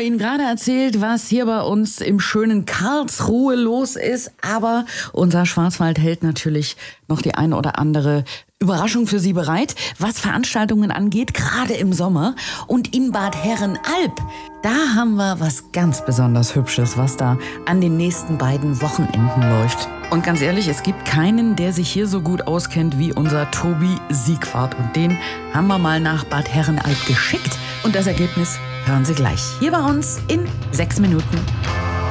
Ihnen gerade erzählt, was hier bei uns im schönen Karlsruhe los ist. Aber unser Schwarzwald hält natürlich noch die eine oder andere Überraschung für Sie bereit, was Veranstaltungen angeht, gerade im Sommer. Und in Bad Herrenalb, da haben wir was ganz besonders Hübsches, was da an den nächsten beiden Wochenenden läuft. Und ganz ehrlich, es gibt keinen, der sich hier so gut auskennt wie unser Tobi Siegfahrt. Und den haben wir mal nach Bad Herrenalb geschickt. Und das Ergebnis hören Sie gleich hier bei uns in 6 Minuten.